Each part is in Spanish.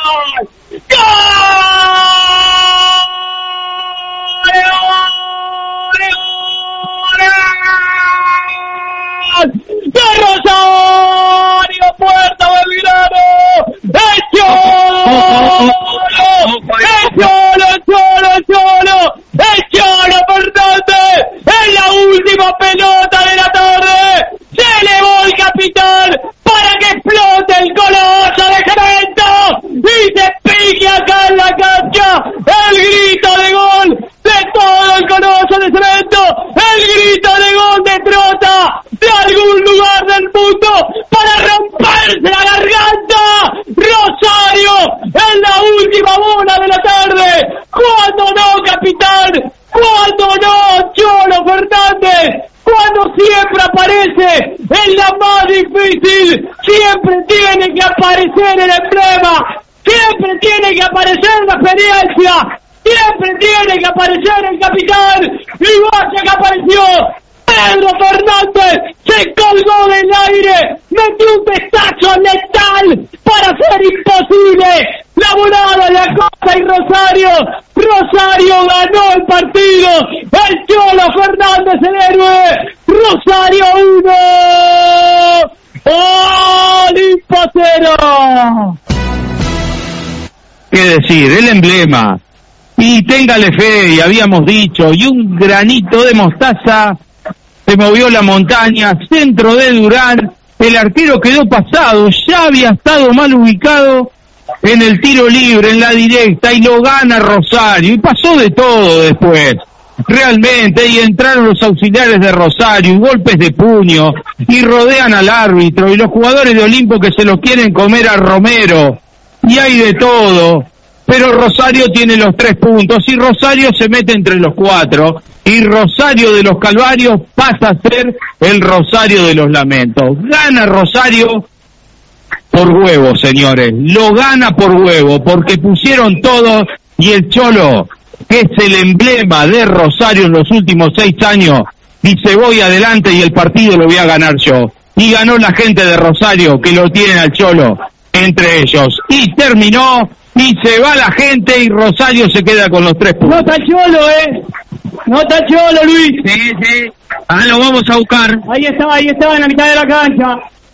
¡De Rosario, Puerta Belgrano! ¡El Cholo! ¡El Cholo Fernández! ¡Es la última pelota de la tarde! ¡Se elevó el capitán para que explote el coloso de Cemento! ¡Y se pique acá en la cancha! ¡El grito de gol de todo el coloso de Cemento! ¡El grito de gol de Trota de algún lugar del mundo para romperse la garganta! ¡Rosario en la última bola de la tarde! ¡Cuándo no, capitán! ¡Cuándo no, Cholo Fernández! ¡Cuando siempre aparece en la más difícil! ¡Siempre tiene que aparecer el emblema! ¡Siempre tiene que aparecer la experiencia! ¡Siempre tiene que aparecer el capitán! ¡Y vaya que apareció! Pedro Fernández se colgó del aire, metió un testazo letal para hacer imposible la volada de la Copa y Rosario ganó el partido, el Cholo Fernández el héroe, Rosario 1, Olimpo 0. ¿Qué decir? El emblema. Y téngale fe, y habíamos dicho, y un granito de mostaza. Se movió la montaña, centro de Durán, el arquero quedó pasado, ya había estado mal ubicado en el tiro libre, en la directa, y lo gana Rosario, y pasó de todo después, realmente, y entraron los auxiliares de Rosario, y golpes de puño, y rodean al árbitro, y los jugadores de Olimpo que se los quieren comer a Romero, y hay de todo, pero Rosario tiene los 3 puntos, y Rosario se mete entre los 4, y Rosario de los Calvarios pasa a ser el Rosario de los Lamentos. Gana Rosario por huevo, señores, lo gana por huevo, porque pusieron todos, y el Cholo, que es el emblema de Rosario en los últimos 6 años, dice voy adelante y el partido lo voy a ganar yo. Y ganó la gente de Rosario, que lo tienen al Cholo entre ellos. Y terminó, y se va la gente, y Rosario se queda con los 3 puntos. No está Cholo, no está Cholo, Luis. Sí. Ah, lo vamos a buscar. Ahí estaba en la mitad de la cancha.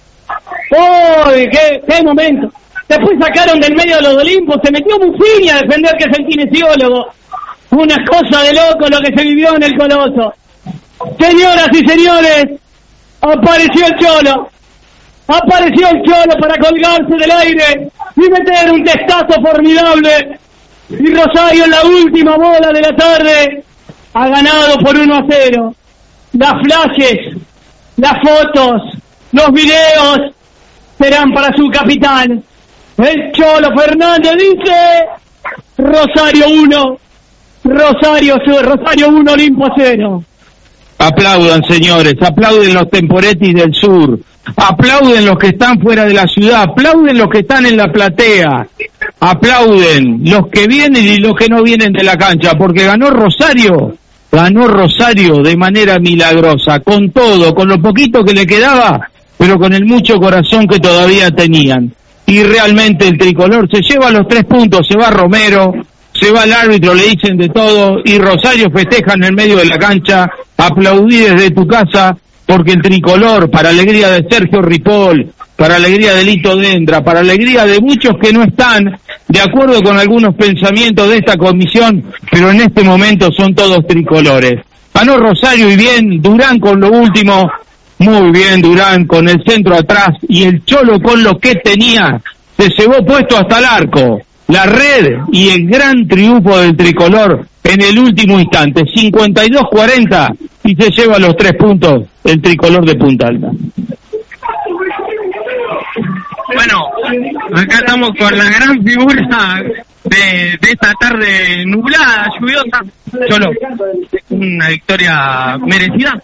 ¡Uy, qué momento! Después sacaron del medio de los Olimpos, se metió Muffini a defender, que es el kinesiólogo. Una cosa de loco lo que se vivió en el Coloso. Señoras y señores, apareció el Cholo. Apareció el Cholo para colgarse del aire y meter un testazo formidable. Y Rosario en la última bola de la tarde ha ganado por 1-0. Las flashes, las fotos, los videos serán para su capitán. El Cholo Fernández dice Rosario 1, Rosario 1, Olimpo 0. Aplaudan, señores, aplauden los Temporetis del sur, aplauden los que están fuera de la ciudad, aplauden los que están en la platea, aplauden los que vienen y los que no vienen de la cancha, porque ganó Rosario de manera milagrosa, con todo, con lo poquito que le quedaba, pero con el mucho corazón que todavía tenían. Y realmente el tricolor se lleva los 3 puntos, se va Romero, se va el árbitro, le dicen de todo, y Rosario festeja en el medio de la cancha. Aplaudí desde tu casa, porque el tricolor, para alegría de Sergio Ripoll, para alegría de Lito Dendra, para alegría de muchos que no están de acuerdo con algunos pensamientos de esta comisión, pero en este momento son todos tricolores. Ganó Rosario y bien, Durán con lo último, muy bien Durán con el centro atrás, y el Cholo con lo que tenía, se llevó puesto hasta el arco, la red y el gran triunfo del tricolor en el último instante, 52-40, y se lleva los 3 puntos el tricolor de Punta Alta. Bueno, acá estamos con la gran figura de esta tarde nublada, lluviosa. Cholo, una victoria merecida.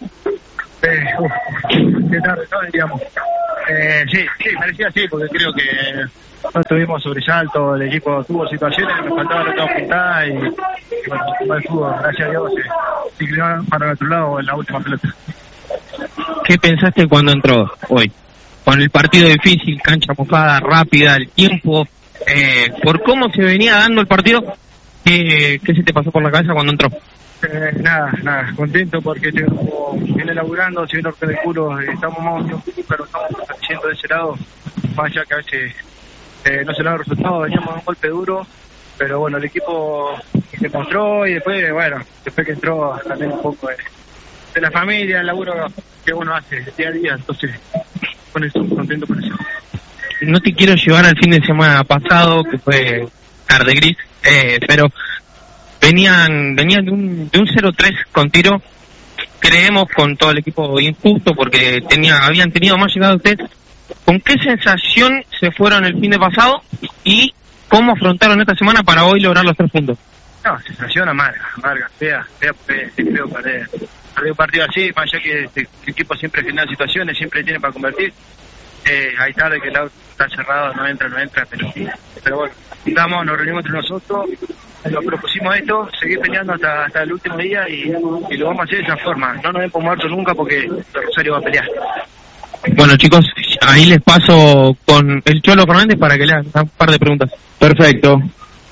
¿Qué tarde, no? Digamos. Sí, merecida sí, porque creo que no estuvimos sobresalto, el equipo tuvo situaciones, nos faltaba la otra puntada y bueno, como el fútbol, gracias a Dios, se inclinó para nuestro lado en la última pelota. ¿Qué pensaste cuando entró hoy? Con el partido difícil, cancha mojada, rápida, el tiempo por cómo se venía dando el partido, ¿qué se te pasó por la cabeza cuando entró? Nada, contento porque viene laburando, se viene el culo, estamos más un poco, pero estamos haciendo de ese lado, más allá que a veces no se le da el resultado, veníamos un golpe duro, pero bueno, el equipo se mostró y después que entró también un poco de la familia, el laburo que uno hace día a día, entonces con eso, contento por eso. No te quiero llevar al fin de semana pasado, que fue tarde gris, pero venían de un 0-3 con Tiro, creemos con todo el equipo injusto porque habían tenido más llegada ustedes. ¿Con qué sensación se fueron el fin de pasado y cómo afrontaron esta semana para hoy lograr los 3 puntos? No, sensación amarga, fea, porque creo perder un partido así, más allá que el equipo siempre genera situaciones, siempre tiene para convertir. Hay tarde que el auto está cerrado, no entra, pero bueno, nos reunimos entre nosotros, nos propusimos esto, seguir peleando hasta el último día y lo vamos a hacer de esa forma. No nos den por muertos nunca porque el Rosario va a pelear. Bueno, chicos, ahí les paso con el Cholo Fernández para que le hagan un par de preguntas. Perfecto.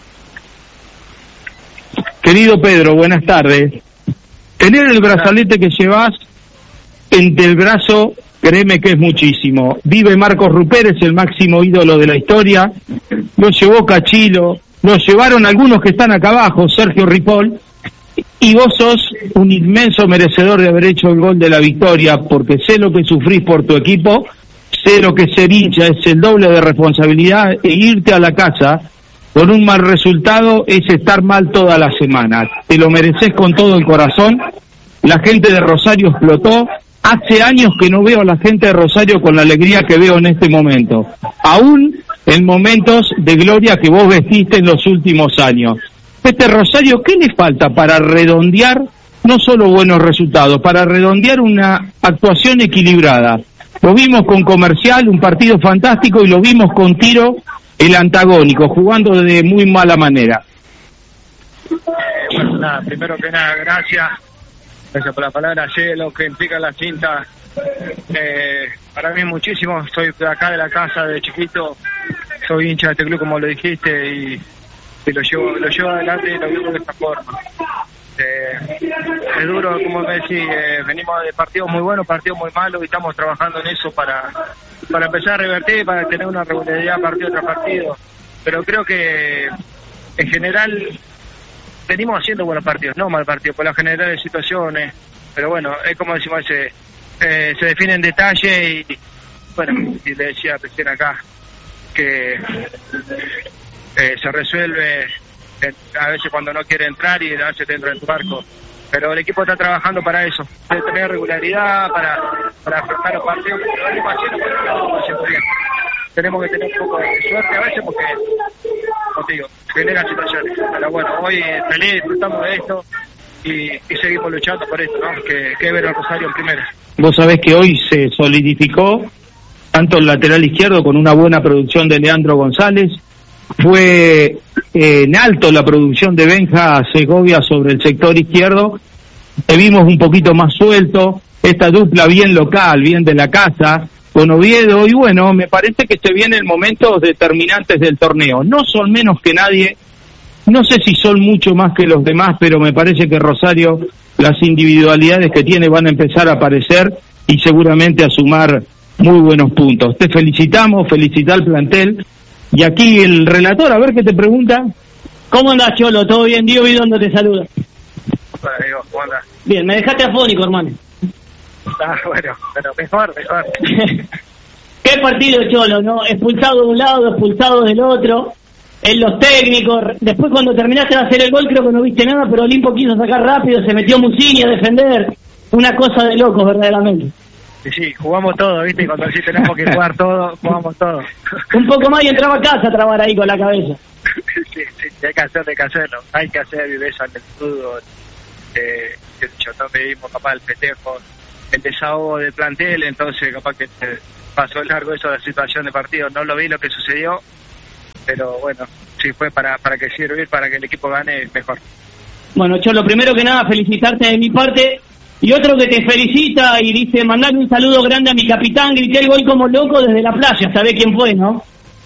Querido Pedro, buenas tardes. Tener el brazalete que llevas entre el brazo, créeme que es muchísimo. Vive Marcos Ruper, es el máximo ídolo de la historia. Lo llevó Cachilo, lo llevaron algunos que están acá abajo, Sergio Ripoll. Y vos sos un inmenso merecedor de haber hecho el gol de la victoria, porque sé lo que sufrís por tu equipo, sé lo que ser hincha es el doble de responsabilidad, e irte a la casa con un mal resultado es estar mal toda la semana. Te lo mereces con todo el corazón. La gente de Rosario explotó. Hace años que no veo a la gente de Rosario con la alegría que veo en este momento, aún en momentos de gloria que vos vestiste en los últimos años. Rosario, ¿qué le falta para redondear no solo buenos resultados, para redondear una actuación equilibrada? Lo vimos con Comercial, un partido fantástico, y lo vimos con Tiro, el antagónico, jugando de muy mala manera. Primero que nada, gracias por la palabra, sé lo que implica la cinta. Para mí muchísimo, soy de acá de la casa de chiquito, soy hincha de este club como lo dijiste y lo llevo adelante y lo vivo de esta forma. Es duro, como me decís, venimos de partidos muy buenos, partidos muy malos y estamos trabajando en eso para empezar a revertir, para tener una regularidad partido tras partido. Pero creo que en general venimos haciendo buenos partidos, no mal partidos, por la general de situaciones. Pero bueno, es como decimos, se define en detalle y bueno, y le decía recién acá que se resuelve a veces cuando no quiere entrar y a veces te entra en tu barco, pero el equipo está trabajando para eso, de tener regularidad, para afrontar los partidos que venimos haciendo bien. Tenemos que tener un poco de suerte a veces porque, como te digo, genera situaciones, pero bueno, hoy feliz, disfrutamos de esto y seguimos luchando por esto, ¿no? Que ver a Rosario en primera. Vos sabés que hoy se solidificó tanto el lateral izquierdo con una buena producción de Leandro González. Fue en alto la producción de Benja Segovia sobre el sector izquierdo. Te vimos un poquito más suelto, esta dupla bien local, bien de la casa, con Oviedo, y bueno, me parece que se vienen momentos determinantes del torneo. No son menos que nadie, no sé si son mucho más que los demás, pero me parece que Rosario, las individualidades que tiene van a empezar a aparecer y seguramente a sumar muy buenos puntos. Te felicitamos, felicita al plantel. Y aquí el relator, a ver qué te pregunta. ¿Cómo andas, Cholo? ¿Todo bien? Diego Vidondo te saluda. Hola, Diego, ¿cómo andas? Bien, me dejaste afónico, hermano. Bueno, pero mejor. ¿Qué partido, Cholo, no? Expulsado de un lado, expulsado del otro, en los técnicos. Después cuando terminaste de hacer el gol creo que no viste nada, pero Olimpo quiso sacar rápido, se metió Musini a defender. Una cosa de locos, verdaderamente. Sí, jugamos todo, ¿viste? Cuando sí tenemos que jugar todo, jugamos todo. Un poco más y entraba a casa a trabar ahí con la cabeza. Sí, hay que hacerlo. Hay que hacer viveza en el fútbol. No pedimos capaz el festejo, el desahogo del plantel, entonces capaz que pasó largo eso de la situación de partido. No lo vi lo que sucedió, pero bueno, sí fue para que sirva, para que el equipo gane mejor. Bueno, Cholo, primero que nada felicitarte de mi parte. Y otro que te felicita y dice, mandale un saludo grande a mi capitán, grité el gol como loco desde la playa, ¿sabés quién fue, no?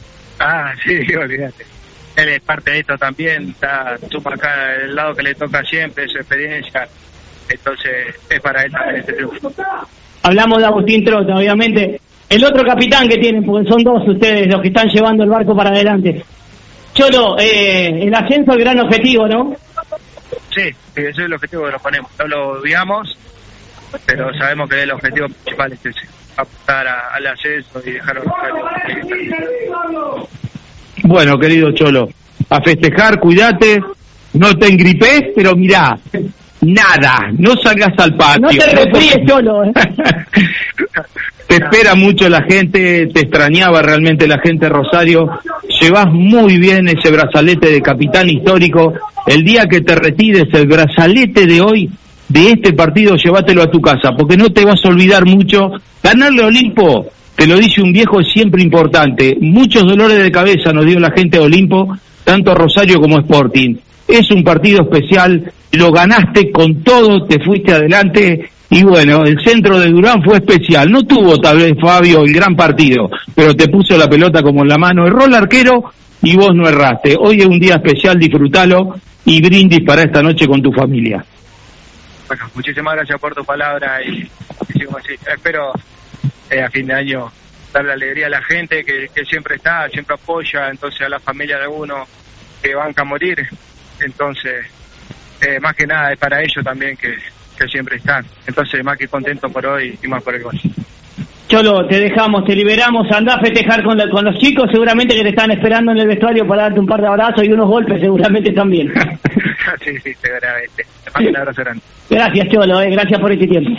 Sí, olvídate. Él es parte de esto también, suma acá el lado que le toca siempre, su experiencia, entonces es para él también este triunfo. Hablamos de Agustín Trota, obviamente. El otro capitán que tienen, porque son dos ustedes los que están llevando el barco para adelante. Cholo, el ascenso es el gran objetivo, ¿no? Sí, ese es el objetivo que nos ponemos. No lo odiamos, pero sabemos que el objetivo principal es ese, apuntar al ascenso y dejar los objetivos. Bueno, querido Cholo, a festejar, cuídate, no te engripes, pero mirá, nada, no salgas al patio. No te resfríes, Cholo. Te espera mucho la gente, te extrañaba realmente la gente de Rosario. Llevas muy bien ese brazalete de capitán histórico. El día que te retires, el brazalete de hoy, de este partido, llévatelo a tu casa, porque no te vas a olvidar mucho. Ganarle a Olimpo, te lo dice un viejo, es siempre importante. Muchos dolores de cabeza nos dio la gente de Olimpo, tanto Rosario como Sporting. Es un partido especial, lo ganaste con todo, te fuiste adelante. Y bueno, el centro de Durán fue especial. No tuvo tal vez Fabio el gran partido, pero te puso la pelota como en la mano. Erró el arquero y vos no erraste. Hoy es un día especial, disfrútalo y brindis para esta noche con tu familia. Bueno, muchísimas gracias por tu palabra y sigo así. Espero a fin de año darle alegría a la gente que siempre está, siempre apoya, entonces a la familia de uno que banca a morir. Entonces, más que nada es para ellos también que siempre están. Entonces, más que contento por hoy y más por el gol. Cholo, te dejamos, te liberamos, andá a festejar con los chicos, seguramente que te están esperando en el vestuario para darte un par de abrazos y unos golpes, seguramente también. Sí, seguramente. Te mando un abrazo grande. Gracias, Cholo, gracias por este tiempo.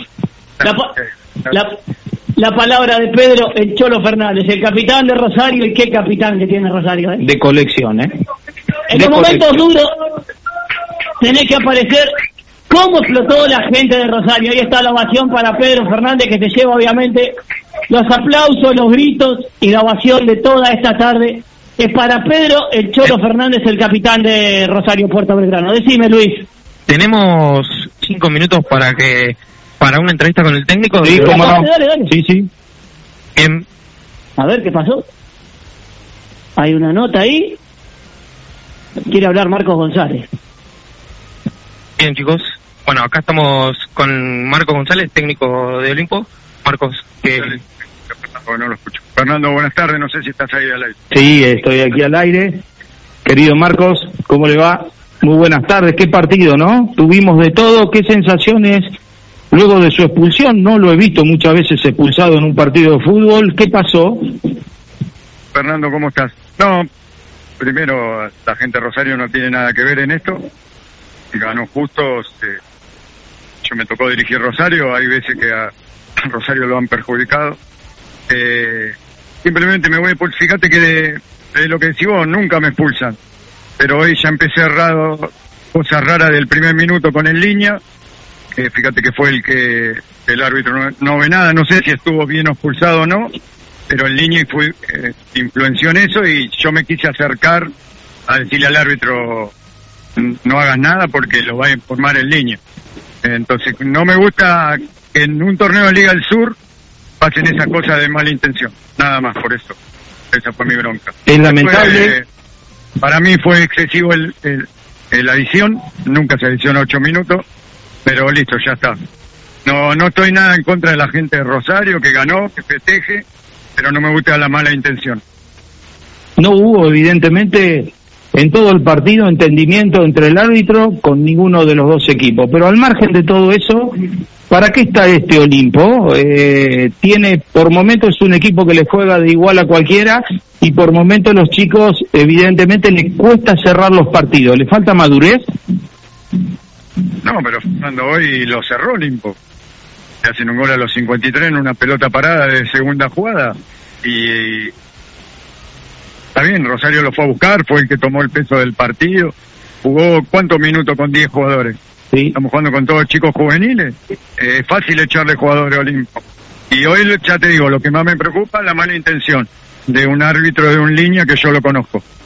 La palabra de Pedro, el Cholo Fernández, el capitán de Rosario, y qué capitán que tiene Rosario. De colección, En los momentos duros tenés que aparecer. ¿Cómo explotó la gente de Rosario? Ahí está la ovación para Pedro Fernández, que se lleva obviamente los aplausos, los gritos y la ovación de toda esta tarde. Es para Pedro el Cholo Fernández, el capitán de Rosario Puerto Belgrano. Decime, Luis. Tenemos 5 minutos para una entrevista con el técnico. Sí, cómo no. Dale. Sí. A ver, ¿qué pasó? Hay una nota ahí. Quiere hablar Marcos González. Bien, chicos. Bueno, acá estamos con Marcos González, técnico de Olimpo. Marcos, que... No lo escucho. Fernando, buenas tardes, no sé si estás ahí al aire. Sí, estoy aquí al aire. Querido Marcos, ¿cómo le va? Muy buenas tardes. ¿Qué partido, no? Tuvimos de todo. ¿Qué sensaciones luego de su expulsión? No lo he visto muchas veces expulsado en un partido de fútbol. ¿Qué pasó? Fernando, ¿cómo estás? No, primero, la gente de Rosario no tiene nada que ver en esto. Ganó justo. Yo me tocó dirigir Rosario, hay veces que a Rosario lo han perjudicado. Simplemente me voy a... Fíjate que de lo que decís vos, nunca me expulsan. Pero hoy ya empecé errado, cosas raras del primer minuto con el línea. Fíjate que fue el árbitro no ve nada, no sé si estuvo bien expulsado o no, pero el línea influenció en eso y yo me quise acercar a decirle al árbitro no hagas nada porque lo va a informar en línea. Entonces no me gusta que en un torneo de Liga del Sur pasen esas cosas de mala intención, nada más por eso. Esa fue mi bronca. Es lamentable. Para mí fue excesivo la adición, nunca se adiciona 8 minutos, pero listo, ya está. No estoy nada en contra de la gente de Rosario que ganó, que festeje, pero no me gusta la mala intención. No hubo, evidentemente, en todo el partido entendimiento entre el árbitro con ninguno de los dos equipos, pero al margen de todo eso, ¿para qué está este Olimpo? Tiene, por momentos es un equipo que le juega de igual a cualquiera y por momentos los chicos evidentemente les cuesta cerrar los partidos, ¿le falta madurez? No, pero Fernando, hoy lo cerró Olimpo. Le hacen un gol a los 53 en una pelota parada de segunda jugada y está bien, Rosario lo fue a buscar, fue el que tomó el peso del partido. Jugó ¿cuántos minutos con 10 jugadores? Sí. Estamos jugando con todos chicos juveniles. Es fácil echarle jugadores a Olimpo. Y hoy, ya te digo, lo que más me preocupa es la mala intención de un árbitro de un línea que yo lo conozco.